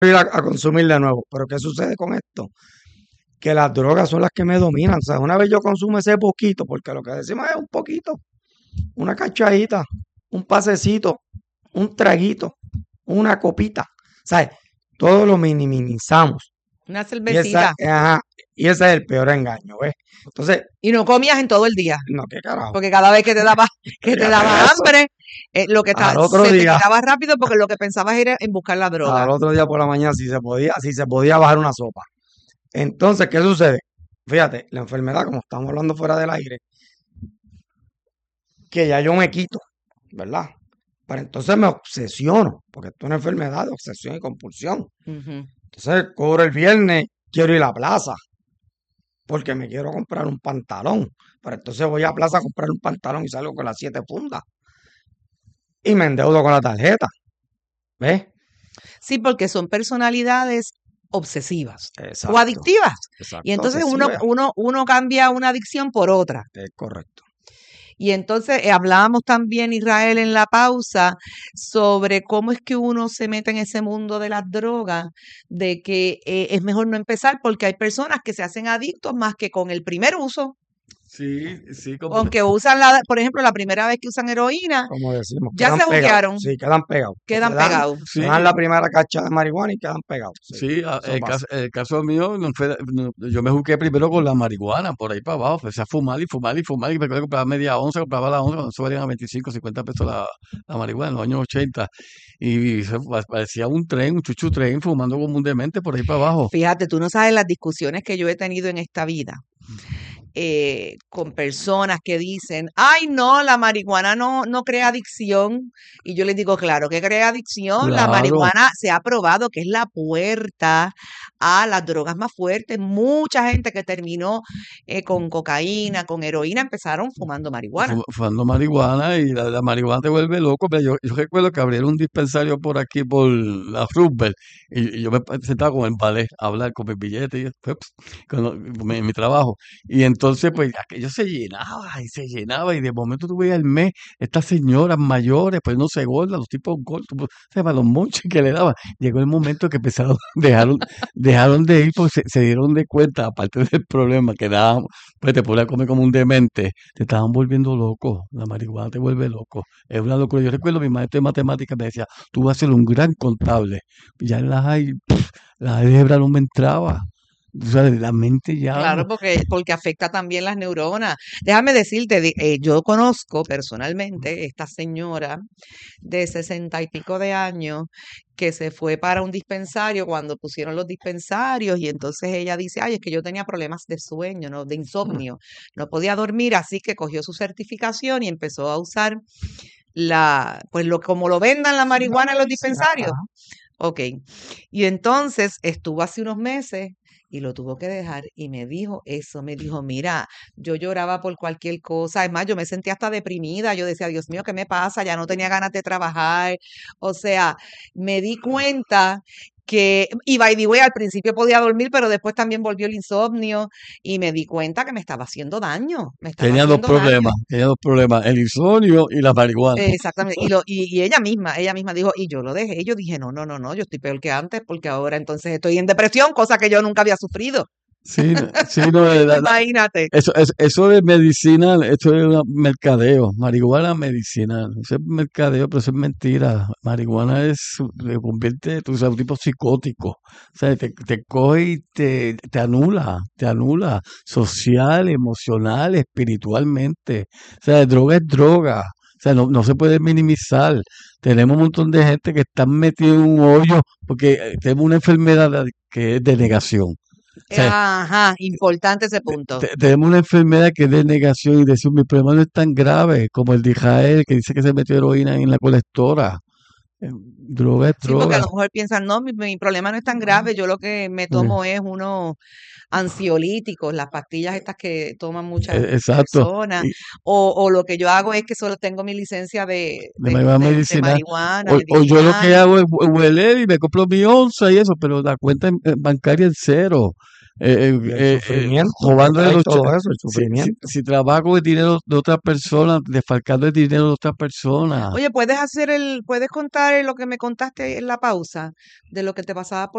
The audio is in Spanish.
ir a consumir de nuevo. Pero ¿qué sucede con esto? Que las drogas son las que me dominan. O sea, una vez yo consumo ese poquito, porque lo que decimos es un poquito, una cachadita, un pasecito, un traguito, una copita, ¿sabes? Todo lo minimizamos. Una Y esa, cervecita. ajá, y ese es el peor engaño, ¿ves? Entonces, Y no comías en todo el día. no, qué carajo. Porque cada vez que te daba, que te Fíjate daba eso. hambre, Al otro se te día, quitaba rápido porque lo que pensabas era en buscar la droga. al otro día por la mañana, si se podía bajar una sopa. Entonces, ¿qué sucede? Fíjate, la enfermedad, como estamos hablando fuera del aire, que ya yo me quito, ¿verdad? Pero entonces me obsesiono, porque esto es una enfermedad de obsesión y compulsión. Ujú. Entonces, cobro el viernes, quiero ir a la plaza, porque me quiero comprar un pantalón. Pero entonces voy a plaza a comprar un pantalón y salgo con las 7 fundas. Y me endeudo con la tarjeta, ¿ves? Sí, porque son personalidades obsesivas o Exacto, adictivas. Y exacto, entonces obsesiva, uno cambia una adicción por otra. es correcto. Y entonces hablábamos también, Israel, en la pausa, sobre cómo es que uno se mete en ese mundo de las drogas, de que es mejor no empezar porque hay personas que se hacen adictos más que con el primer uso. Sí, sí, Aunque usan, por ejemplo, la primera vez que usan heroína, Como decimos, ya quedan se pegados. juquearon, Sí, quedan pegados. quedan Se dan, pegados. se sí, dan la primera cacha de marihuana y quedan pegados. Sí, sí, eso pasa. el caso mío, yo me jugué primero con la marihuana, por ahí para abajo, empecé a fumar y fumar y fumar, y me acuerdo que compraba media onza, compraba la onza, cuando eso valían a 25, 50 pesos la marihuana en los años 80, y eso parecía un tren, un chuchu tren, fumando como un demente por ahí para abajo. Fíjate, tú no sabes las discusiones que yo he tenido en esta vida con personas que dicen, ay no, la marihuana no crea adicción. Y yo les digo, claro que crea adicción. La Claro, marihuana se ha probado que es la puerta a las drogas más fuertes. Mucha gente que terminó con cocaína, con heroína, empezaron fumando marihuana. fumando marihuana, y la marihuana te vuelve loco. Pero yo recuerdo que abrieron un dispensario por aquí, por la Roosevelt, y yo me sentaba con el ballet a hablar con mis billetes y después, en mi trabajo. Y entonces, pues, aquello se llenaba, y de momento tú veías el mes, estas señoras mayores, pues no se gordas, los tipos gordos, pues, para los monches que le daban. Llegó el momento que empezaron, dejaron de ir porque se dieron de cuenta, aparte del problema que daban, pues te podías comer como un demente, te estaban volviendo loco, la marihuana te vuelve loco, es una locura. Yo recuerdo mi maestro de matemáticas me decía, tú vas a ser un gran contable, ya en la álgebra no me entraba, o sea, la mente ya, Claro, porque afecta también las neuronas. Déjame decirte, yo conozco personalmente esta señora de 60 y pico de años que se fue para un dispensario cuando pusieron los dispensarios y entonces ella dice, ay, es que yo tenía problemas de sueño, ¿no? De insomnio, no podía dormir, así que cogió su certificación y empezó a usar pues como lo vendan la marihuana en los dispensarios. Ok. Y entonces estuvo hace unos meses y lo tuvo que dejar y me dijo eso, me dijo, mira, yo lloraba por cualquier cosa, es más, yo me sentía hasta deprimida, yo decía, Dios mío, ¿qué me pasa? Ya no tenía ganas de trabajar, o sea, me di cuenta y by the way, al principio podía dormir, pero después también volvió el insomnio y me di cuenta que me estaba haciendo daño, me estaba haciendo daño. tenía dos problemas, el insomnio y la marihuana. Exactamente. Y ella misma dijo, y yo lo dejé. Y yo dije, no, yo estoy peor que antes porque ahora entonces estoy en depresión, cosa que yo nunca había sufrido. Sí, sí, no, Imagínate. eso de medicina, esto es mercadeo, marihuana medicinal, eso es mercadeo, pero eso es mentira. Marihuana le convierte, tú sabes, un tipo psicótico, o sea, te coge y te anula social, emocional, espiritualmente. O sea, droga es droga, o sea, no se puede minimizar. Tenemos un montón de gente que están metidos en un hoyo porque tenemos una enfermedad que es de negación. O sea, Ajá, importante ese punto. tenemos una enfermedad que es de negación y decir, mi problema no es tan grave como el de Israel, que dice que se metió heroína en la colectora. Droga es Sí, porque a droga. lo mejor piensan, no, mi problema no es tan grave, yo lo que me Eh, tomo es unos ansiolíticos, las pastillas estas que toman muchas exacto. personas, Y o lo que yo hago es que solo tengo mi licencia de marihuana de medicinal. marihuana O yo lo que medicinal. hago es hueler y me compro mi onza y eso, pero la cuenta bancaria en cero. Y el sufrimiento, lo Robando que de hay los todo eso, el sufrimiento. si trabajo con el dinero de otra persona, desfalcando el dinero de otra persona. Oye, puedes contar lo que me contaste en la pausa de lo que te pasaba por